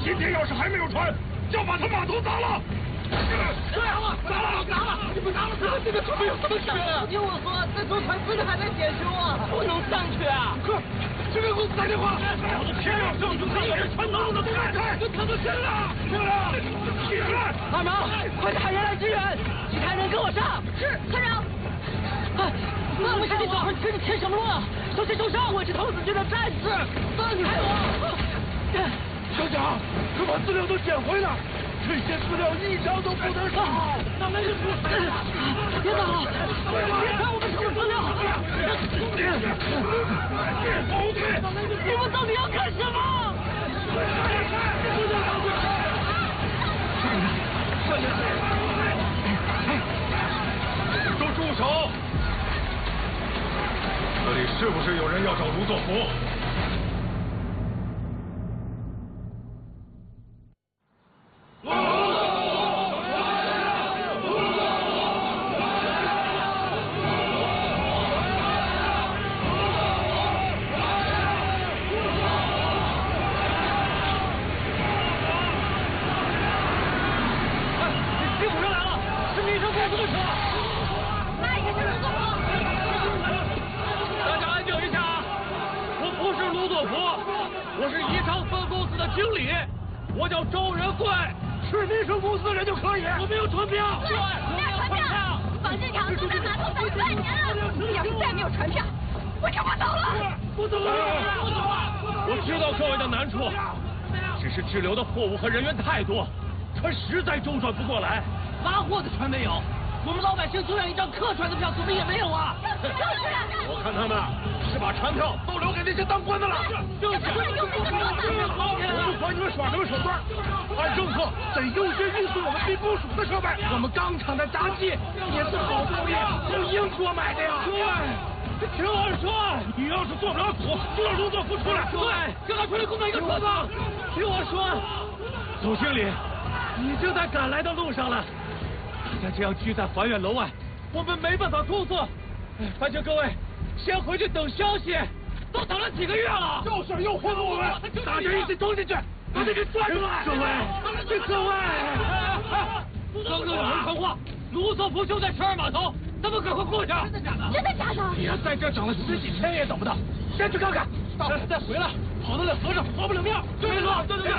今天要是还没有船，就把他码头砸了。砸了！你不砸了他，这个船有什么区别啊？ 听我说，这艘船真的还在检修啊，不能上去啊！ 快，去给公司打电话！我的天啊，上去看人船头都开，这看不清了！起来！ 二毛，快派人来支援，其他人跟我上。是，团长。我们是你早上吃的天什么了？小心受伤！我是童子军的战士，放开我！ 小蒋，快把资料都捡回来！这些资料一张都不能少！ 那没人出来了！别走！别抢我们手的资料！你们到底要干什么？ 都住手！这里是不是有人要找卢作孚？ 我是宜昌分公司的经理，我叫周仁贵， 是民生公司的人就可以。 我没有传票。 对，没有传票。绑这条都在码头等半年了，要是再没有传票，我就不走了。 不走了！我知道各位的难处，只是滞留的货物和人员太多，船实在周转不过来。拉货的船没有，我们老百姓就要一张客船的票，怎么也没有啊？ 我看他们是把船票都留给那些当官的了。 就是， 我不管你们耍什么手段，按政策得优先运送我们兵部署的设备。我们钢厂的闸机也是好不容易从英国买的呀。 对，听我说， 你要是做不了主，就让卢作孚出来。 对，叫他出来工作一个车子。听我说，总经理，你就在赶来的路上了。大家这样聚在环远楼外，我们没办法工作。烦请各位先回去等消息，都等了几个月了。 就是诱惑了我们，大家一起冲进去，把这给抓出来。各位， 刚刚有人传话，卢作孚就在十二码头，咱们赶快过去。 真的假的？ 你要在这等了10几天也等不到，先去看看。到了再回来，跑得了和尚活不了命。 没错，对，走。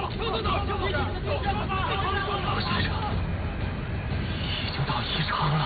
卢先生已经到宜昌了。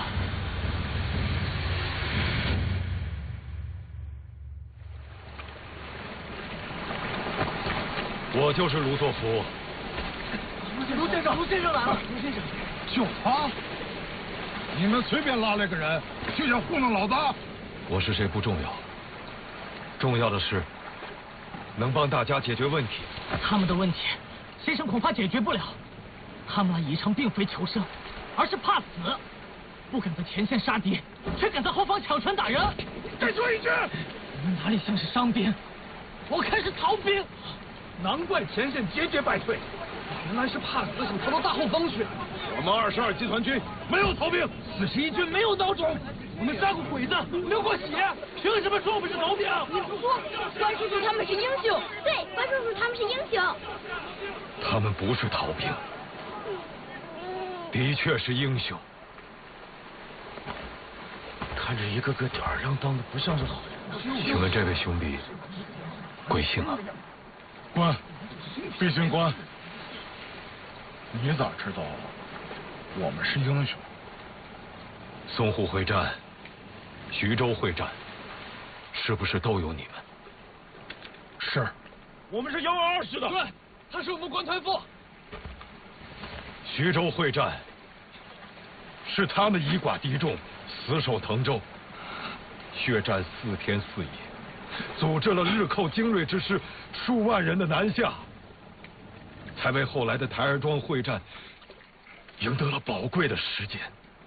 我就是卢作孚。 卢先生来了。卢先生， 就他？你们随便拉来个人，就想糊弄老大？ 我是谁不重要，重要的是能帮大家解决问题。 他们的问题，先生恐怕解决不了。他们来宜昌并非求生，而是怕死，不敢在前线杀敌，却敢在后方抢船打人。 再说一句， 你们哪里像是伤兵？我看是逃兵。 难怪前线节节败退，原来是怕死，想逃到大后方去。我们22集团军没有逃兵，41军没有孬种，我们杀过鬼子，流过血，凭什么说我们是逃兵？ 你不说，关叔叔他们是英雄。对，关叔叔他们是英雄。 他们不是逃兵，的确是英雄。看着一个个吊儿郎当的，不像是好人。请问这位兄弟贵姓啊？ 官，毕姓官。你咋知道我们是英雄？ 淞沪会战、徐州会战，是不是都有你们？ 是。我们是122的。 对，他是我们官团副。 徐州会战是他们以寡敌众，死守滕州，血战4天4夜，组织了日寇精锐之师数万人的南下，才为后来的台儿庄会战赢得了宝贵的时间。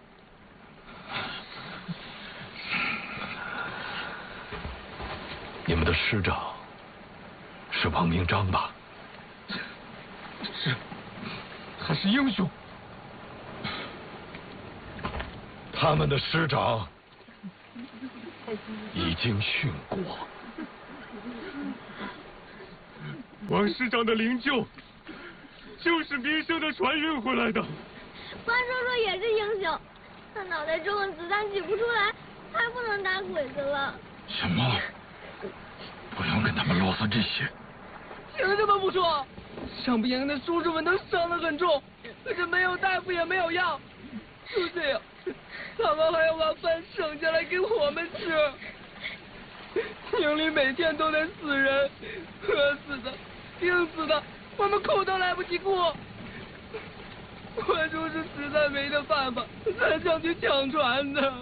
你们的师长是王明章吧？ 是，他是英雄。 他们的师长已经殉国。 王师长的灵柩就是民生的船运回来的。 关叔叔也是英雄，他脑袋中的子弹挤不出来，还不能打鬼子了。 行了，不用跟他们啰嗦这些。 凭什么不说？伤病营的叔叔们都伤得很重，可是没有大夫也没有药，就这样，他们还要把饭省下来给我们吃。营里每天都在死人，渴死的，病死的，我们口都来不及顾。关叔是实在没得办法，才想去抢船的。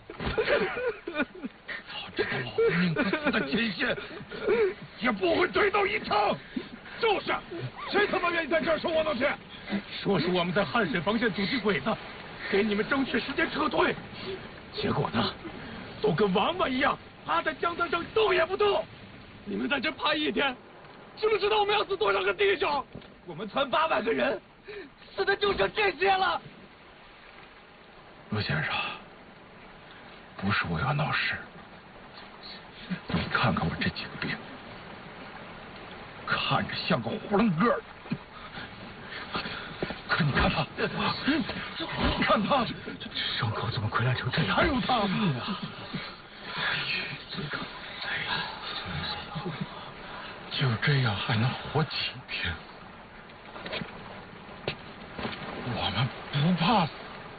操这个老命不死的前线，也不会对到一场。 就是，谁他妈愿意在这儿受窝囊气？ 说是我们在汉水防线阻击鬼子，给你们争取时间撤退，结果呢，都跟王八一样，趴在江滩上动也不动。你们在这趴一天，知不知道我们要死多少个弟兄？我们团800个人，死的就剩这些了。 陆先生，不是我要闹事，你看看我这几个兵，看着像个囫囵个儿，可你看他，看他，伤口怎么溃烂成这样？还有他，就这样还能活几天？我们不怕死，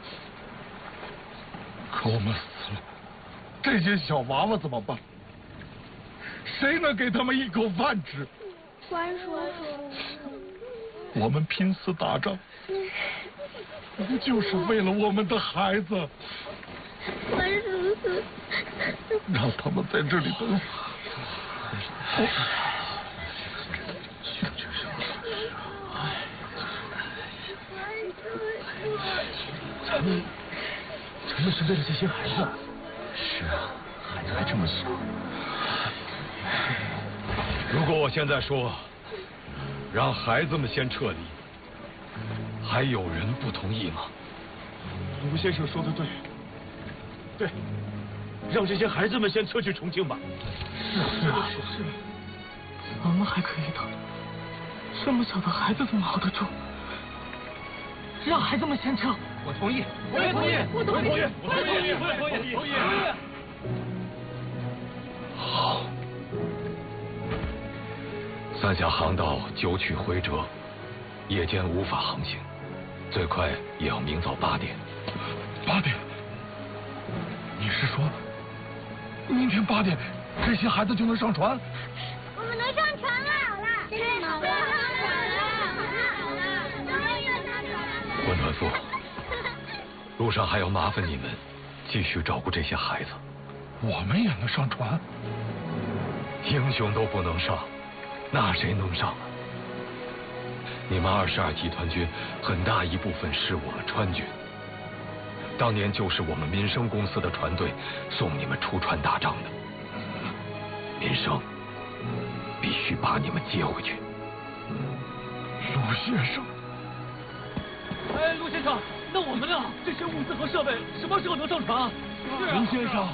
可我们死了，这些小娃娃怎么办？谁能给他们一口饭吃？ 关叔叔， 我们拼死打仗，不就是为了我们的孩子？ 关叔叔， 让他们在这里等死。 咱们是为了这些孩子。 是啊，孩子还这么小。如果我现在说让孩子们先撤离，还有人不同意吗？ 卢先生说的对，对，让这些孩子们先撤去重庆吧。是啊， 我们还可以等，这么小的孩子怎么熬得住？让孩子们先撤。 我同意， 我也同意， 我同意，我同意。 好，三峡航道9曲回折，夜间无法航行，最快也要明早8点。8点？你是说明天8点这些孩子就能上船？ 我们能上船了！太好了！ 温团夫，路上还要麻烦你们继续照顾这些孩子。我们也能上船？英雄都不能上，那谁能上啊？你们22集团军很大一部分是我们川军，当年就是我们民生公司的船队送你们出船打仗的。民生必须把你们接回去。陆先生。 哎，陆先生，那我们呢？这些物资和设备什么时候能上船啊？ 卢先生，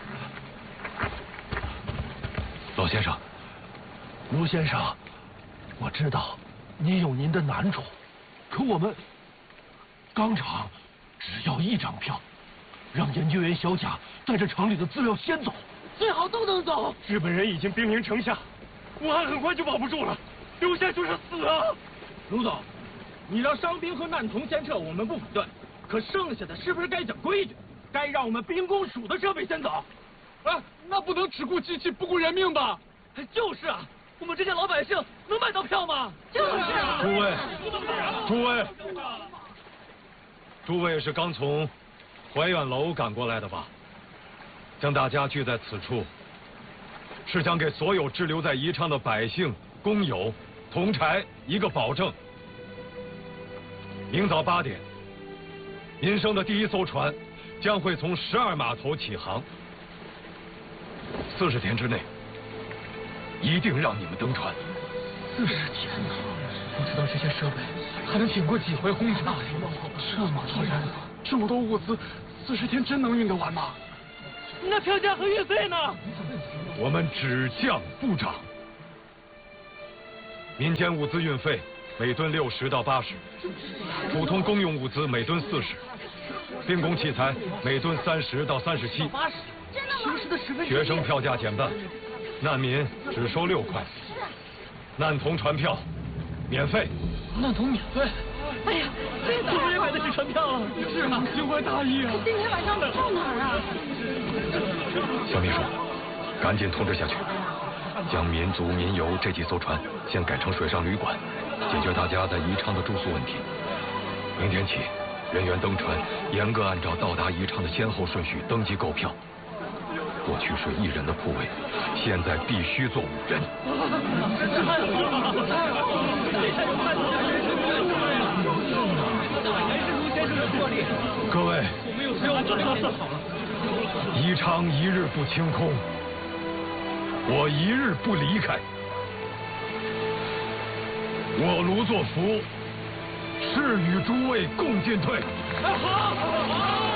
老先生， 卢先生，我知道您有您的难处，可我们钢厂只要1张票，让研究员小贾带着厂里的资料先走，最好都能走。 日本人已经兵临城下，武汉很快就保不住了，留下就是死啊！ 卢总，你让伤兵和难童先撤，我们不反对，可剩下的是不是该讲规矩？该让我们兵工署的设备先走？ 啊，那不能只顾机器不顾人命吧？ 就是啊，我们这些老百姓能买到票吗？就是啊。 诸位是刚从怀远楼赶过来的吧？将大家聚在此处，是想给所有滞留在宜昌的百姓、工友、同柴一个保证：明早8点，民生的第1艘船将会从12码头起航，40天之内一定让你们登船。 40天呢？不知道这些设备还能挺过几回轰炸？这么多人，这么多物资，40天真能运得完吗？那票价和运费呢？ 我们只降不涨，民间物资运费每吨60到80，普通公用物资每吨40，兵工器材每吨30到37。 平时的10分之一。 学生票价减半，难民只收6块。难童船票免费。 难童免费？ 哎呀， 今天也买得起船票啊！是啊，心怀大义啊！ 今天晚上到哪儿啊？ 小秘书，赶紧通知下去，将民族民游这几艘船先改成水上旅馆，解决大家在宜昌的住宿问题。明天起，人员登船严格按照到达宜昌的先后顺序登记购票。过去睡1人的铺位，现在必须坐5人。各位，宜昌一日不清空，我一日不离开。我卢作孚誓与诸位共进退。 好。